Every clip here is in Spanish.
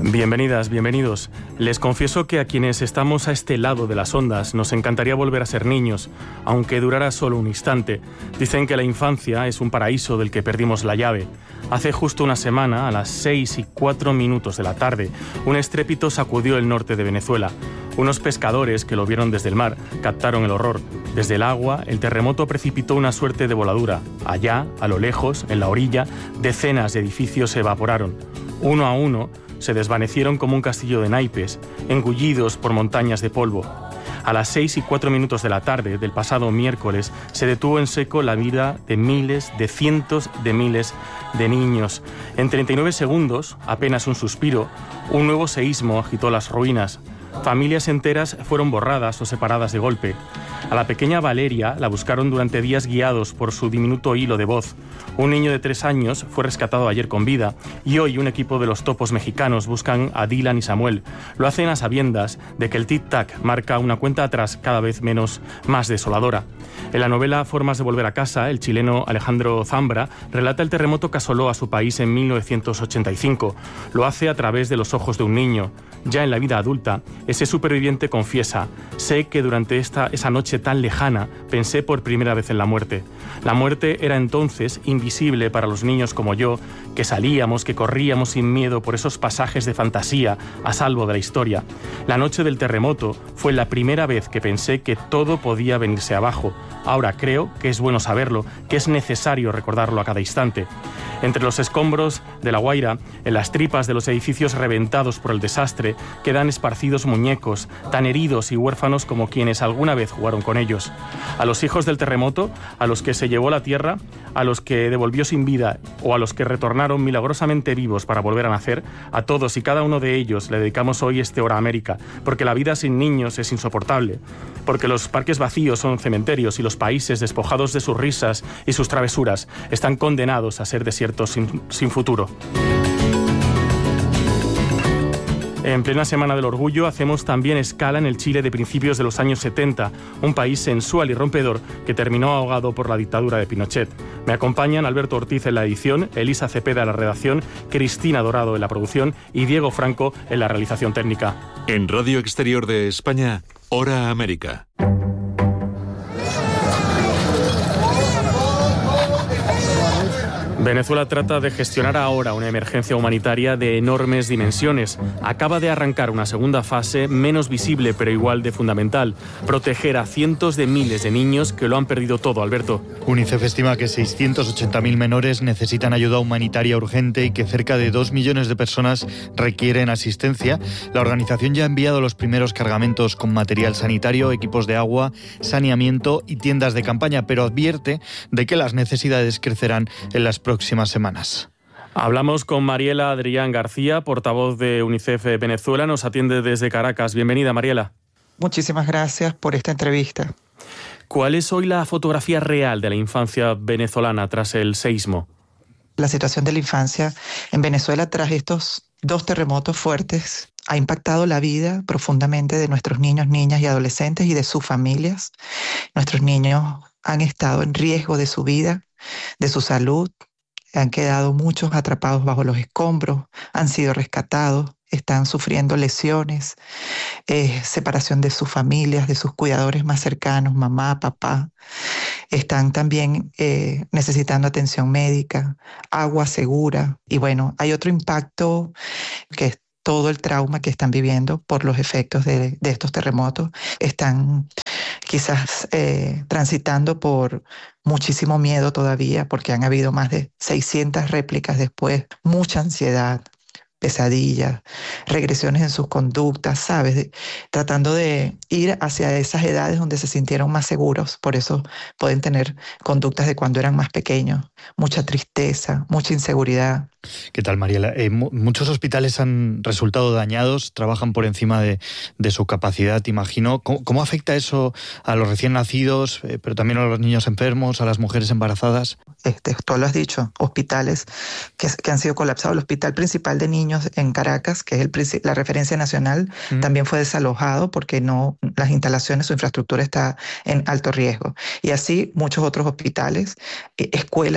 Bienvenidas, bienvenidos. Les confieso que a quienes estamos a este lado de las ondas nos encantaría volver a ser niños, aunque durara solo un instante. Dicen que la infancia es un paraíso del que perdimos la llave. Hace justo una semana, a las 6:04 de la tarde, un estrépito sacudió el norte de Venezuela. Unos pescadores que lo vieron desde el mar captaron el horror. Desde el agua, el terremoto precipitó una suerte de voladura. Allá, a lo lejos, en la orilla, decenas de edificios se evaporaron. Uno a uno, se desvanecieron como un castillo de naipes, engullidos por montañas de polvo. A las 6:04 de la tarde del pasado miércoles se detuvo en seco la vida de miles, de cientos de miles de niños. En 39 segundos, apenas un suspiro, un nuevo seísmo agitó las ruinas. Familias enteras fueron borradas o separadas de golpe. A la pequeña Valeria la buscaron durante días guiados por su diminuto hilo de voz. Un niño de 3 años fue rescatado ayer con vida y hoy un equipo de los topos mexicanos buscan a Dylan y Samuel. Lo hacen a sabiendas de que el tic-tac marca una cuenta atrás cada vez más desoladora. En la novela Formas de volver a casa, el chileno Alejandro Zambra relata el terremoto que asoló a su país en 1985. Lo hace a través de los ojos de un niño. Ya en la vida adulta, ese superviviente confiesa: sé que durante esa noche tan lejana pensé por primera vez en la muerte. La muerte era entonces invisible para los niños como yo, que salíamos, que corríamos sin miedo por esos pasajes de fantasía a salvo de la historia. La noche del terremoto fue la primera vez que pensé que todo podía venirse abajo. Ahora creo que es bueno saberlo, que es necesario recordarlo a cada instante. Entre los escombros de La Guaira, en las tripas de los edificios reventados por el desastre, quedan esparcidos muñecos, tan heridos y huérfanos como quienes alguna vez jugaron con ellos. A los hijos del terremoto, a los que se llevó la tierra, a los que devolvió sin vida o a los que retornaron milagrosamente vivos para volver a nacer, a todos y cada uno de ellos le dedicamos hoy este Hora América, porque la vida sin niños es insoportable, porque los parques vacíos son cementerios y los países despojados de sus risas y sus travesuras están condenados a ser desiertos sin futuro. En plena Semana del Orgullo hacemos también escala en el Chile de principios de los años 70, un país sensual y rompedor que terminó ahogado por la dictadura de Pinochet. Me acompañan Alberto Ortiz en la edición, Elisa Cepeda en la redacción, Cristina Dorado en la producción y Diego Franco en la realización técnica. En Radio Exterior de España, Hora América. Venezuela trata de gestionar ahora una emergencia humanitaria de enormes dimensiones. Acaba de arrancar una segunda fase menos visible pero igual de fundamental: proteger a cientos de miles de niños que lo han perdido todo, Alberto. UNICEF estima que 680.000 menores necesitan ayuda humanitaria urgente y que cerca de 2 millones de personas requieren asistencia. La organización ya ha enviado los primeros cargamentos con material sanitario, equipos de agua, saneamiento y tiendas de campaña, pero advierte de que las necesidades crecerán en las próximas semanas. Hablamos con Mariela Adrián García, portavoz de UNICEF Venezuela. Nos atiende desde Caracas. Bienvenida, Mariela. Muchísimas gracias por esta entrevista. ¿Cuál es hoy la fotografía real de la infancia venezolana tras el seísmo? La situación de la infancia en Venezuela tras estos 2 terremotos fuertes ha impactado la vida profundamente de nuestros niños, niñas y adolescentes y de sus familias. Nuestros niños han estado en riesgo de su vida, de su salud. Han quedado muchos atrapados bajo los escombros, han sido rescatados, están sufriendo lesiones, separación de sus familias, de sus cuidadores más cercanos, mamá, papá. Están también necesitando atención médica, agua segura. Y bueno, hay otro impacto que es todo el trauma que están viviendo por los efectos de estos terremotos. Están quizás transitando por muchísimo miedo todavía, porque han habido más de 600 réplicas después, mucha ansiedad, pesadillas, regresiones en sus conductas, ¿sabes? Tratando de ir hacia esas edades donde se sintieron más seguros, por eso pueden tener conductas de cuando eran más pequeños, mucha tristeza, mucha inseguridad. ¿Qué tal, Mariela? Muchos hospitales han resultado dañados, trabajan por encima de su capacidad, imagino. ¿Cómo afecta eso a los recién nacidos, pero también a los niños enfermos, a las mujeres embarazadas? Tú lo has dicho, hospitales que han sido colapsados. El hospital principal de niños en Caracas, que es la referencia nacional, también fue desalojado porque las instalaciones, su infraestructura está en alto riesgo. Y así muchos otros hospitales, escuelas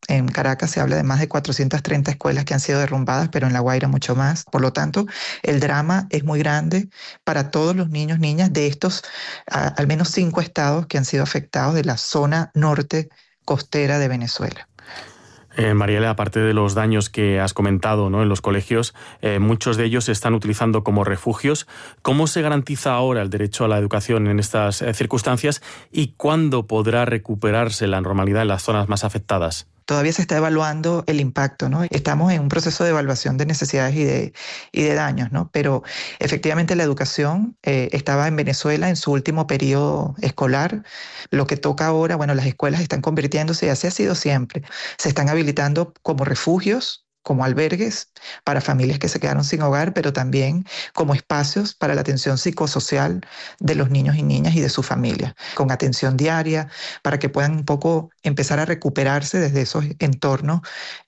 En Caracas se habla de más de 430 escuelas que han sido derrumbadas, pero en La Guaira mucho más. Por lo tanto, el drama es muy grande para todos los niños, niñas de estos al menos 5 estados que han sido afectados de la zona norte costera de Venezuela. Mariela, aparte de los daños que has comentado, ¿no?, en los colegios, muchos de ellos se están utilizando como refugios. ¿Cómo se garantiza ahora el derecho a la educación en estas circunstancias y cuándo podrá recuperarse la normalidad en las zonas más afectadas? Todavía se está evaluando el impacto, ¿no? Estamos en un proceso de evaluación de necesidades y de daños, ¿no? Pero efectivamente la educación estaba en Venezuela en su último periodo escolar. Lo que toca ahora, bueno, las escuelas están convirtiéndose, y así ha sido siempre, se están habilitando como refugios, como albergues para familias que se quedaron sin hogar, pero también como espacios para la atención psicosocial de los niños y niñas y de su familia, con atención diaria, para que puedan un poco empezar a recuperarse desde esos entornos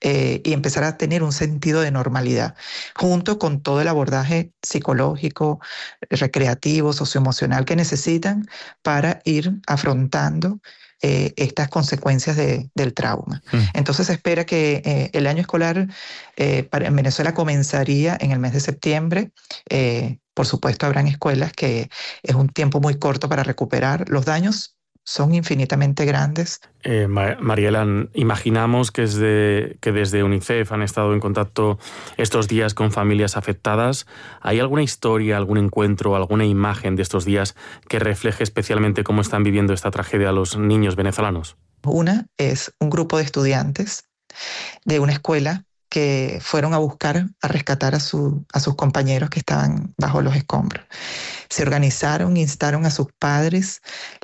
y empezar a tener un sentido de normalidad, junto con todo el abordaje psicológico, recreativo, socioemocional que necesitan para ir afrontando estas consecuencias del trauma. Entonces se espera que el año escolar en Venezuela comenzaría en el mes de septiembre. Por supuesto, habrán escuelas que es un tiempo muy corto para recuperar. Los daños son infinitamente grandes. Mariela, imaginamos que desde UNICEF han estado en contacto estos días con familias afectadas. ¿Hay alguna historia, algún encuentro, alguna imagen de estos días que refleje especialmente cómo están viviendo esta tragedia los niños venezolanos? Una es un grupo de estudiantes de una escuela que fueron a rescatar a sus compañeros que estaban bajo los escombros. Se organizaron, instaron a sus padres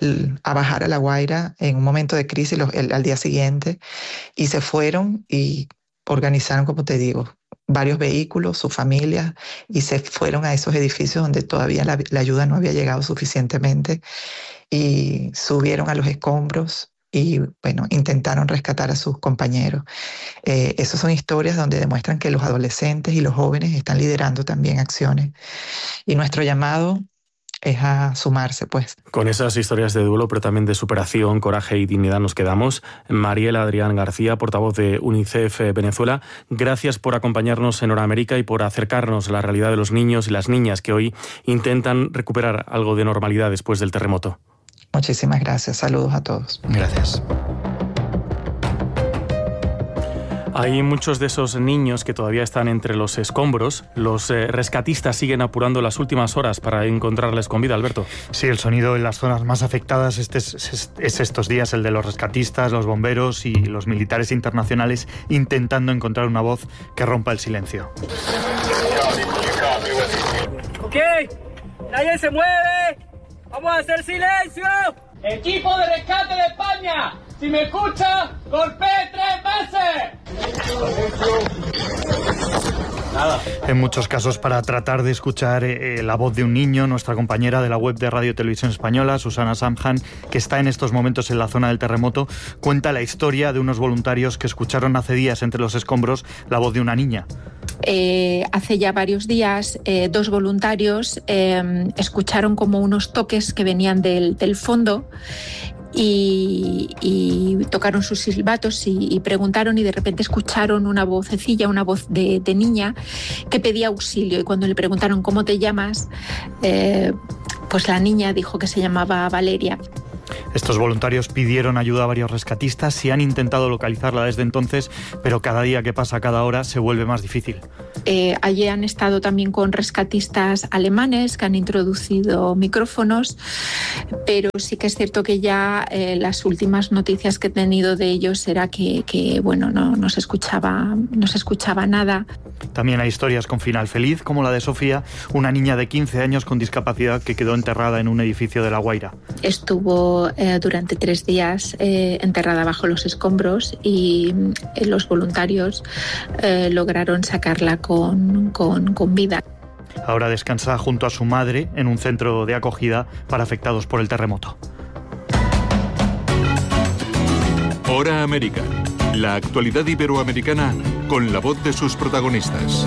a bajar a La Guaira en un momento de crisis al día siguiente, y se fueron y organizaron, como te digo, varios vehículos, sus familias, y se fueron a esos edificios donde todavía la ayuda no había llegado suficientemente, y subieron a los escombros y, bueno, intentaron rescatar a sus compañeros. Esas son historias donde demuestran que los adolescentes y los jóvenes están liderando también acciones. Y nuestro llamado es a sumarse, pues. Con esas historias de duelo, pero también de superación, coraje y dignidad nos quedamos. Mariela Adrián García, portavoz de UNICEF Venezuela, gracias por acompañarnos en Hora América y por acercarnos a la realidad de los niños y las niñas que hoy intentan recuperar algo de normalidad después del terremoto. Muchísimas gracias. Saludos a todos. Gracias. Hay muchos de esos niños que todavía están entre los escombros. Los rescatistas siguen apurando las últimas horas para encontrarles con vida, Alberto. Sí, el sonido en las zonas más afectadas es estos días el de los rescatistas, los bomberos y los militares internacionales intentando encontrar una voz que rompa el silencio. Ok, nadie se mueve. ¡Vamos a hacer silencio! ¡Equipo de rescate de España! Si me escucha, golpee 3 veces. En muchos casos para tratar de escuchar la voz de un niño, nuestra compañera de la web de Radio Televisión Española, Susana Samhan, que está en estos momentos en la zona del terremoto, cuenta la historia de unos voluntarios que escucharon hace días entre los escombros la voz de una niña. Hace ya varios días 2 voluntarios escucharon como unos toques que venían del fondo y tocaron sus silbatos y preguntaron, y de repente escucharon una vocecilla, una voz de niña que pedía auxilio, y cuando le preguntaron ¿cómo te llamas?, pues la niña dijo que se llamaba Valeria. Estos voluntarios pidieron ayuda a varios rescatistas y han intentado localizarla desde entonces, pero cada día que pasa, cada hora, se vuelve más difícil. Allí han estado también con rescatistas alemanes que han introducido micrófonos, pero sí que es cierto que ya las últimas noticias que he tenido de ellos era que bueno, no se escuchaba nada. También hay historias con final feliz, como la de Sofía, una niña de 15 años con discapacidad que quedó enterrada en un edificio de La Guaira. Estuvo durante 3 días enterrada bajo los escombros y los voluntarios lograron sacarla con vida. Ahora descansa junto a su madre en un centro de acogida para afectados por el terremoto. Hora América. La actualidad iberoamericana con la voz de sus protagonistas.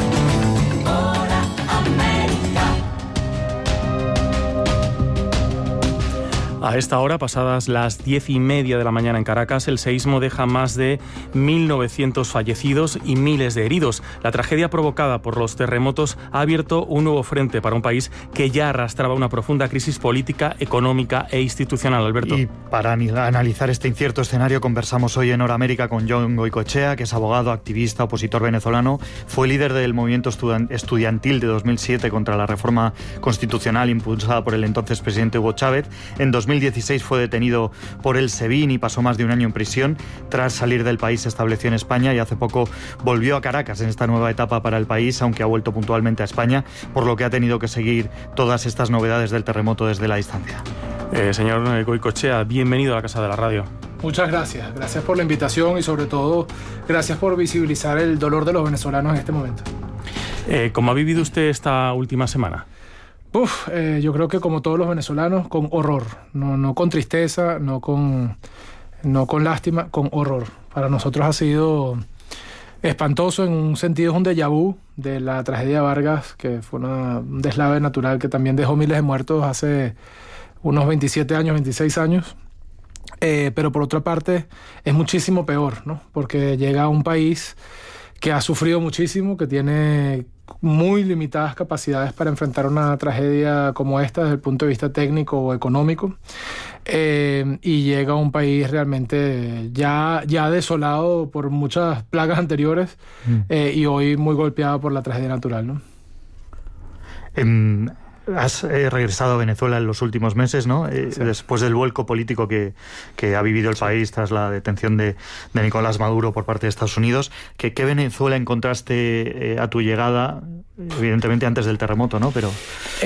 A esta hora, pasadas las 10:30 de la mañana en Caracas, el seísmo deja más de 1.900 fallecidos y miles de heridos. La tragedia provocada por los terremotos ha abierto un nuevo frente para un país que ya arrastraba una profunda crisis política, económica e institucional, Alberto. Y para analizar este incierto escenario conversamos hoy en Hora América con Jon Goicoechea, que es abogado, activista, opositor venezolano. Fue líder del movimiento estudiantil de 2007 contra la reforma constitucional impulsada por el entonces presidente Hugo Chávez. En 2016 fue detenido por el SEBIN y pasó más de un año en prisión. Tras salir del país se estableció en España y hace poco volvió a Caracas en esta nueva etapa para el país, aunque ha vuelto puntualmente a España, por lo que ha tenido que seguir todas estas novedades del terremoto desde la distancia. Señor Goicoechea, bienvenido a la Casa de la Radio. Muchas gracias. Gracias por la invitación y sobre todo gracias por visibilizar el dolor de los venezolanos en este momento. ¿Cómo ha vivido usted esta última semana? Yo creo que como todos los venezolanos, con horror, no con tristeza, no con lástima, con horror. Para nosotros ha sido espantoso, en un sentido es un déjà vu de la tragedia de Vargas, que fue un deslave natural que también dejó miles de muertos hace unos 27 años, 26 años. Pero por otra parte es muchísimo peor, ¿no? Porque llega a un país que ha sufrido muchísimo, que tiene muy limitadas capacidades para enfrentar una tragedia como esta desde el punto de vista técnico o económico, y llega a un país realmente ya desolado por muchas plagas anteriores, y hoy muy golpeado por la tragedia natural, ¿no? Has regresado a Venezuela en los últimos meses, ¿no? Sí. Después del vuelco político que ha vivido el país tras la detención de Nicolás Maduro por parte de Estados Unidos. ¿Qué Venezuela encontraste a tu llegada? Evidentemente antes del terremoto, ¿no? Pero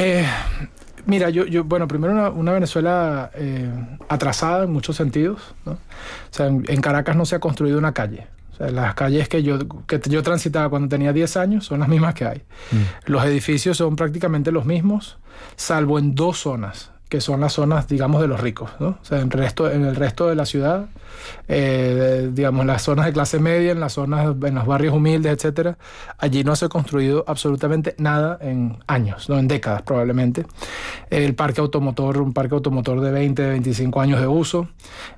mira, bueno, primero una Venezuela atrasada en muchos sentidos, ¿no? O sea, en Caracas no se ha construido una calle. O sea, las calles que yo transitaba cuando tenía 10 años son las mismas que hay. Los edificios son prácticamente los mismos, salvo en dos zonas, que son las zonas, digamos, de los ricos, ¿no? O sea, en el resto de la ciudad, digamos, las zonas de clase media, en los barrios humildes, etcétera, allí no se ha construido absolutamente nada en años, no en décadas probablemente. Un parque automotor de 20, 25 años de uso,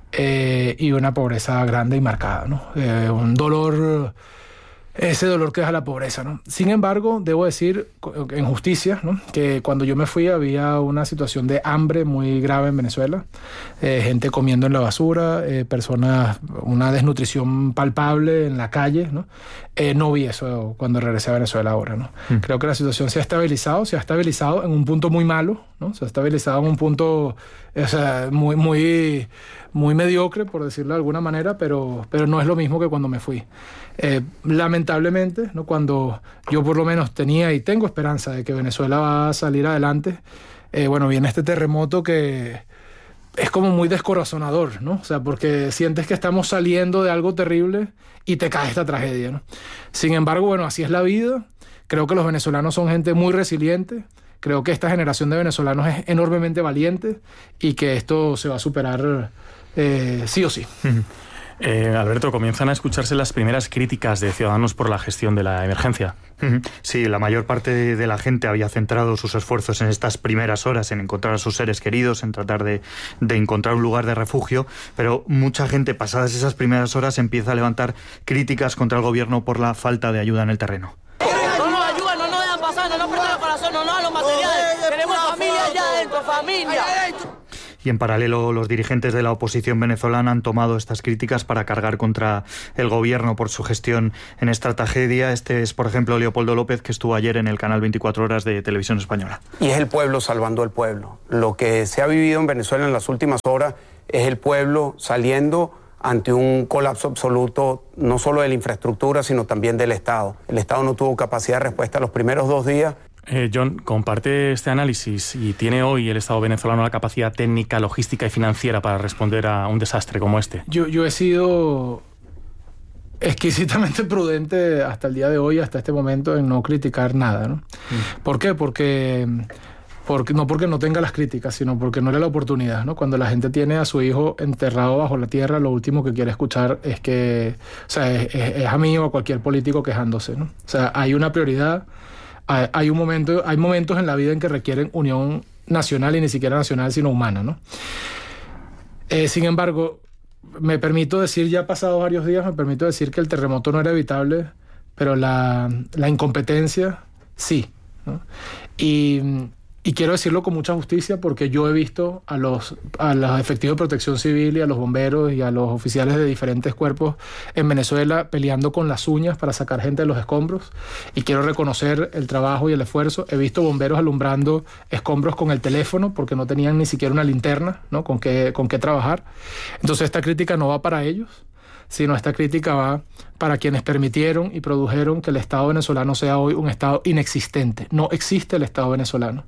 y una pobreza grande y marcada, ¿no? Un dolor, ese dolor que deja la pobreza, ¿no? Sin embargo, debo decir, en justicia, ¿no?, que cuando yo me fui había una situación de hambre muy grave en Venezuela, gente comiendo en la basura, personas, una desnutrición palpable en la calle, ¿no? No vi eso cuando regresé a Venezuela ahora, ¿no? Creo que la situación se ha estabilizado en un punto muy malo, ¿no? Se ha estabilizado en un punto, o sea, muy mediocre, por decirlo de alguna manera, pero no es lo mismo que cuando me fui. Lamentablemente, ¿no?, cuando yo por lo menos tenía y tengo esperanza de que Venezuela va a salir adelante, bueno, viene este terremoto que es como muy descorazonador, ¿no? O sea, porque sientes que estamos saliendo de algo terrible y te cae esta tragedia, ¿no? Sin embargo, bueno, así es la vida. Creo que los venezolanos son gente muy resiliente. Creo que esta generación de venezolanos es enormemente valiente y que esto se va a superar sí o sí. Alberto, comienzan a escucharse las primeras críticas de ciudadanos por la gestión de la emergencia. Sí, la mayor parte de la gente había centrado sus esfuerzos en estas primeras horas, en encontrar a sus seres queridos, en tratar de encontrar un lugar de refugio, pero mucha gente, pasadas esas primeras horas, empieza a levantar críticas contra el gobierno por la falta de ayuda en el terreno. No nos ayudan, no nos dejan pasar, no nos prestan el corazón, no nos dan los materiales. Tenemos familia allá adentro, familia. Y en paralelo, los dirigentes de la oposición venezolana han tomado estas críticas para cargar contra el gobierno por su gestión en esta tragedia. Este es, por ejemplo, Leopoldo López, que estuvo ayer en el canal 24 Horas de Televisión Española. Y es el pueblo salvando al pueblo. Lo que se ha vivido en Venezuela en las últimas horas es el pueblo saliendo ante un colapso absoluto, no solo de la infraestructura, sino también del Estado. El Estado no tuvo capacidad de respuesta los primeros 2 días. Jon, comparte este análisis y ¿tiene hoy el Estado venezolano la capacidad técnica, logística y financiera para responder a un desastre como este? Yo he sido exquisitamente prudente hasta el día de hoy, hasta este momento, en no criticar nada, ¿no? ¿Por qué? Porque no porque no tenga las críticas, sino porque no era la oportunidad, ¿no? Cuando la gente tiene a su hijo enterrado bajo la tierra, lo último que quiere escuchar es que, o sea, es a mí o a cualquier político quejándose, ¿no? O sea, hay una prioridad. Hay momentos en la vida en que requieren unión nacional, y ni siquiera nacional, sino humana, ¿no? Sin embargo, me permito decir, ya pasados varios días, me permito decir que el terremoto no era evitable, pero la incompetencia sí, ¿no? Y quiero decirlo con mucha justicia porque yo he visto a los efectivos de protección civil y a los bomberos y a los oficiales de diferentes cuerpos en Venezuela peleando con las uñas para sacar gente de los escombros, y quiero reconocer el trabajo y el esfuerzo. He visto bomberos alumbrando escombros con el teléfono porque no tenían ni siquiera una linterna, ¿no?, con qué trabajar. Entonces esta crítica no va para ellos, sino esta crítica va para quienes permitieron y produjeron que el Estado venezolano sea hoy un Estado inexistente. No existe el Estado venezolano.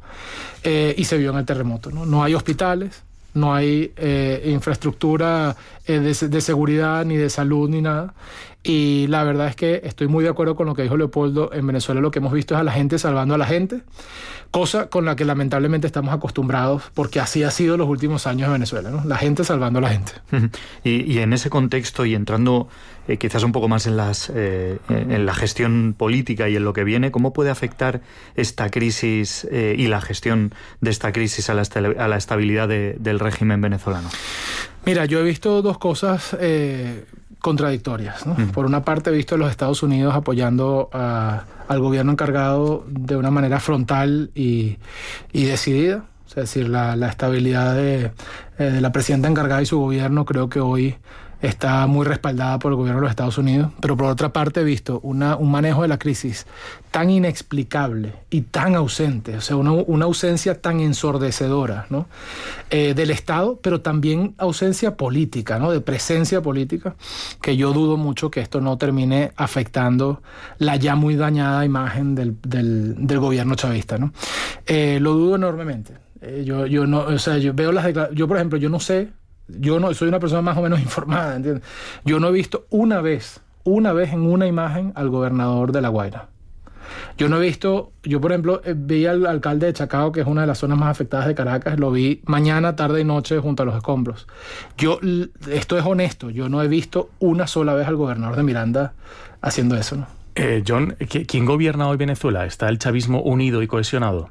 Y se vio en el terremoto, ¿no? No hay hospitales, no hay infraestructura de seguridad, ni de salud, ni nada. Y la verdad es que estoy muy de acuerdo con lo que dijo Leopoldo. En Venezuela lo que hemos visto es a la gente salvando a la gente, cosa con la que lamentablemente estamos acostumbrados, porque así ha sido los últimos años de Venezuela, ¿no? La gente salvando a la gente. Y en ese contexto, y entrando quizás un poco más en la gestión política y en lo que viene, ¿cómo puede afectar esta crisis y la gestión de esta crisis a la estabilidad del régimen venezolano? Mira, yo he visto dos cosas contradictorias, ¿no? Por una parte, he visto a los Estados Unidos apoyando al gobierno encargado de una manera frontal y decidida. Es decir, la estabilidad de la presidenta encargada y su gobierno creo que hoy está muy respaldada por el gobierno de los Estados Unidos. Pero por otra parte he visto un manejo de la crisis tan inexplicable y tan ausente, o sea, una ausencia tan ensordecedora, ¿no?, del Estado, pero también ausencia política, ¿no?, de presencia política, que yo dudo mucho que esto no termine afectando la ya muy dañada imagen del gobierno chavista, ¿no? Lo dudo enormemente. Yo no, o sea, yo veo yo, por ejemplo, yo no sé. Yo no soy una persona más o menos informada, ¿entiendes? Yo no he visto una vez en una imagen al gobernador de La Guaira. Yo no he visto, por ejemplo, vi al alcalde de Chacao, que es una de las zonas más afectadas de Caracas, lo vi mañana, tarde y noche junto a los escombros. Esto es honesto, yo no he visto una sola vez al gobernador de Miranda haciendo eso, ¿no? John, ¿quién gobierna hoy Venezuela? ¿Está el chavismo unido y cohesionado?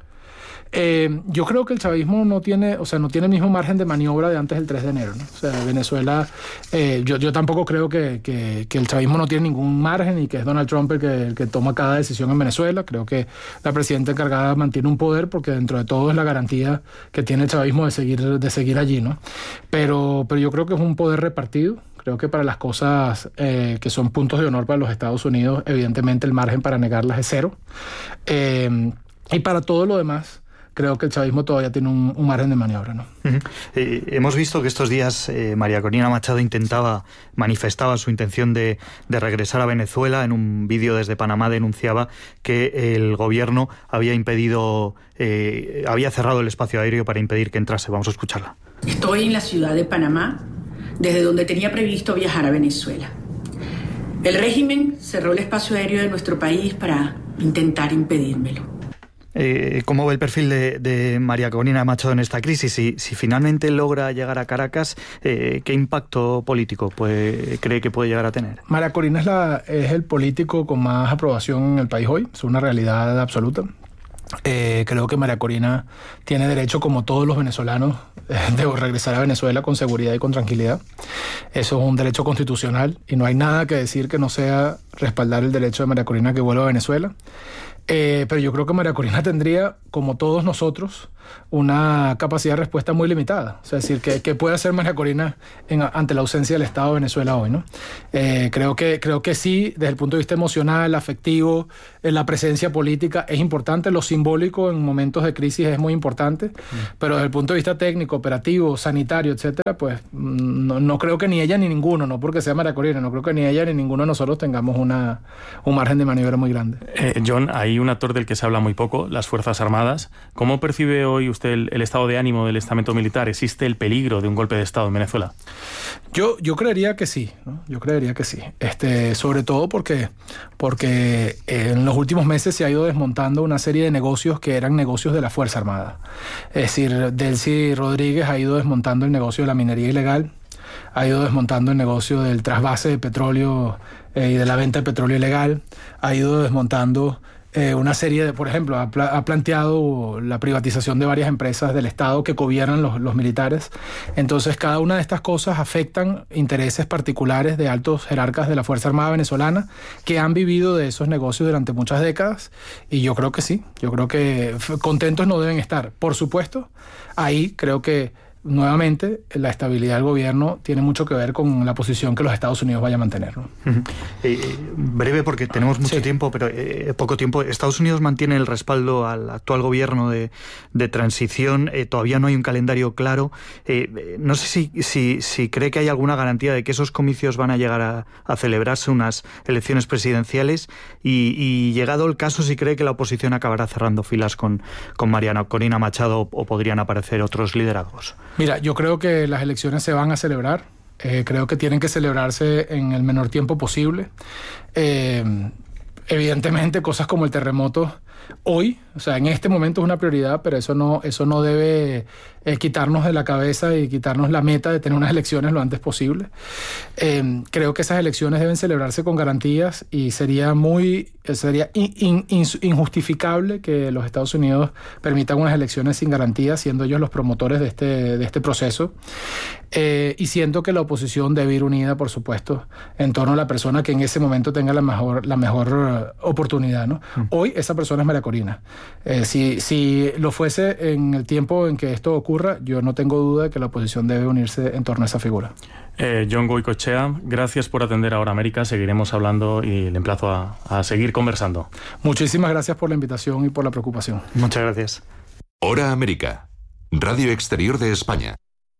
Yo creo que el chavismo no tiene el mismo margen de maniobra de antes del 3 de enero, ¿no? O sea, Venezuela, yo tampoco creo que el chavismo no tiene ningún margen y que es Donald Trump el que toma cada decisión en Venezuela. Creo que la presidenta encargada mantiene un poder porque dentro de todo es la garantía que tiene el chavismo de seguir allí, ¿no? Pero yo creo que es un poder repartido. Creo que para las cosas que son puntos de honor para los Estados Unidos, evidentemente el margen para negarlas es cero. Y para todo lo demás, creo que el chavismo todavía tiene un margen de maniobra, ¿no? Hemos visto que estos días María Corina Machado manifestaba su intención de regresar a Venezuela. En un vídeo desde Panamá denunciaba que el gobierno había cerrado el espacio aéreo para impedir que entrase. Vamos a escucharla. Estoy en la ciudad de Panamá, desde donde tenía previsto viajar a Venezuela. El régimen cerró el espacio aéreo de nuestro país para intentar impedírmelo. ¿Cómo ve el perfil de María Corina Machado en esta crisis? Si finalmente logra llegar a Caracas, ¿qué impacto político cree que puede llegar a tener? María Corina es el político con más aprobación en el país hoy, es una realidad absoluta. Creo que María Corina tiene derecho, como todos los venezolanos, de regresar a Venezuela con seguridad y con tranquilidad. Eso es un derecho constitucional y no hay nada que decir que no sea respaldar el derecho de María Corina que vuelva a Venezuela. Pero yo creo que María Corina tendría, como todos nosotros, una capacidad de respuesta muy limitada. O sea, es decir, ¿qué puede hacer María Corina ante la ausencia del Estado de Venezuela hoy, ¿no? Creo que sí, desde el punto de vista emocional, afectivo, la presencia política es importante, lo simbólico en momentos de crisis es muy importante, pero desde el punto de vista técnico, operativo, sanitario, etcétera, pues no creo que ni ella ni ninguno, no porque sea María Corina, no creo que ni ella ni ninguno de nosotros tengamos un margen de maniobra muy grande. John, hay un actor del que se habla muy poco, las Fuerzas Armadas. ¿Cómo percibe hoy usted el estado de ánimo del estamento militar? ¿Existe el peligro de un golpe de Estado en Venezuela? Yo creería que sí, ¿no? Yo creería que sí. Sobre todo porque en los últimos meses se ha ido desmontando una serie de negocios que eran negocios de la Fuerza Armada. Es decir, Delcy Rodríguez ha ido desmontando el negocio de la minería ilegal, ha ido desmontando el negocio del trasvase de petróleo y de la venta de petróleo ilegal, ha ido desmontando una serie de, por ejemplo, ha planteado la privatización de varias empresas del Estado que gobiernan los militares. Entonces, cada una de estas cosas afectan intereses particulares de altos jerarcas de la Fuerza Armada venezolana que han vivido de esos negocios durante muchas décadas, y yo creo que sí, yo creo que contentos no deben estar. Por supuesto, ahí creo que nuevamente la estabilidad del gobierno tiene mucho que ver con la posición que los Estados Unidos vaya a mantener, ¿no? Breve, porque tenemos mucho tiempo, pero poco tiempo. Estados Unidos mantiene el respaldo al actual gobierno de transición. Todavía no hay un calendario claro. No sé si cree que hay alguna garantía de que esos comicios van a llegar a celebrarse, unas elecciones presidenciales, y llegado el caso, si cree que la oposición acabará cerrando filas con Mariana Corina Machado, o podrían aparecer otros liderazgos. Mira, yo creo que las elecciones se van a celebrar. Creo que tienen que celebrarse en el menor tiempo posible. Evidentemente, cosas como el terremoto hoy, o sea, en este momento es una prioridad, pero eso no debe quitarnos de la cabeza y quitarnos la meta de tener unas elecciones lo antes posible. Creo que esas elecciones deben celebrarse con garantías, y sería injustificable que los Estados Unidos permitan unas elecciones sin garantías, siendo ellos los promotores de este proceso. Y siento que la oposición debe ir unida, por supuesto, en torno a la persona que en ese momento tenga la mejor oportunidad, ¿no? Hoy esa persona es María Corina. Si lo fuese en el tiempo en que esto ocurra, yo no tengo duda de que la oposición debe unirse en torno a esa figura. John Goicoechea, gracias por atender a Hora América. Seguiremos hablando y le emplazo a seguir conversando. Muchísimas gracias por la invitación y por la preocupación. Muchas gracias. Hora América, Radio Exterior de España.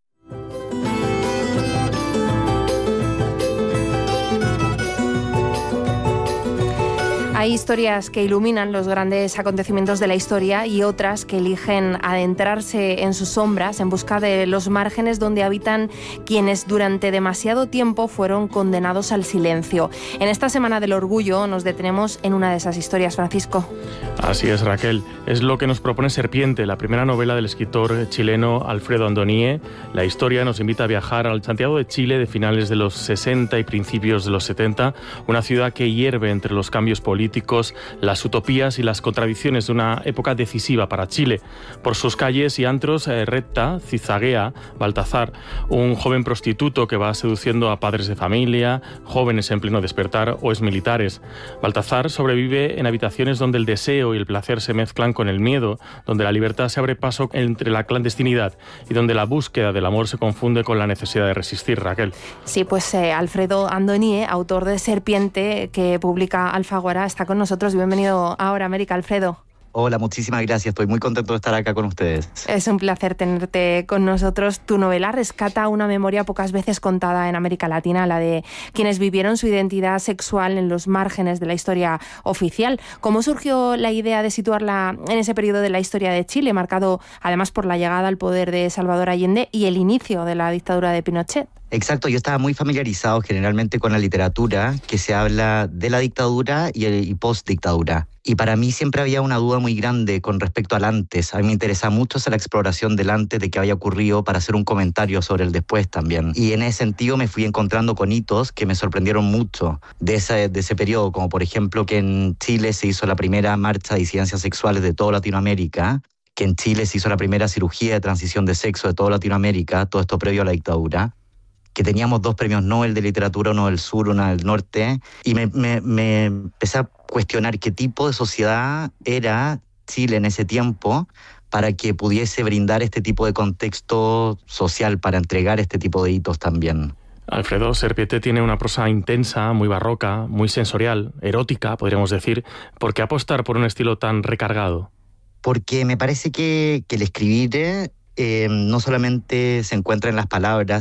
Hay historias que iluminan los grandes acontecimientos de la historia y otras que eligen adentrarse en sus sombras en busca de los márgenes donde habitan quienes durante demasiado tiempo fueron condenados al silencio. En esta Semana del Orgullo nos detenemos en una de esas historias, Francisco. Así es, Raquel. Es lo que nos propone Serpiente, la primera novela del escritor chileno Alfredo Andonie. La historia nos invita a viajar al Santiago de Chile de finales de los 60 y principios de los 70, una ciudad que hierve entre los cambios políticos, las utopías y las contradicciones de una época decisiva para Chile. Por sus calles y antros repta, cizaguea Baltazar, un joven prostituto que va seduciendo a padres de familia, jóvenes en pleno despertar o exmilitares. Baltazar sobrevive en habitaciones donde el deseo y el placer se mezclan con el miedo, donde la libertad se abre paso entre la clandestinidad y donde la búsqueda del amor se confunde con la necesidad de resistir, Raquel. Sí, pues Alfredo Andonie, autor de Serpiente, que publica Alfaguara, está con nosotros. Bienvenido a Hora América, Alfredo. Hola, muchísimas gracias. Estoy muy contento de estar acá con ustedes. Es un placer tenerte con nosotros. Tu novela rescata una memoria pocas veces contada en América Latina, la de quienes vivieron su identidad sexual en los márgenes de la historia oficial. ¿Cómo surgió la idea de situarla en ese periodo de la historia de Chile, marcado además por la llegada al poder de Salvador Allende y el inicio de la dictadura de Pinochet? Exacto, yo estaba muy familiarizado generalmente con la literatura que se habla de la dictadura y post-dictadura. Y para mí siempre había una duda muy grande con respecto al antes. A mí me interesa mucho la exploración del antes, de qué había ocurrido, para hacer un comentario sobre el después también. Y en ese sentido me fui encontrando con hitos que me sorprendieron mucho de ese periodo, como por ejemplo que en Chile se hizo la primera marcha de disidencias sexuales de toda Latinoamérica, que en Chile se hizo la primera cirugía de transición de sexo de toda Latinoamérica, todo esto previo a la dictadura, que teníamos 2 premios Nobel de literatura, uno del sur, uno del norte, y me empecé a cuestionar qué tipo de sociedad era Chile en ese tiempo para que pudiese brindar este tipo de contexto social, para entregar este tipo de hitos también. Alfredo, Serpiente tiene una prosa intensa, muy barroca, muy sensorial, erótica, podríamos decir. ¿Por qué apostar por un estilo tan recargado? Porque me parece que el escribir no solamente se encuentra en las palabras,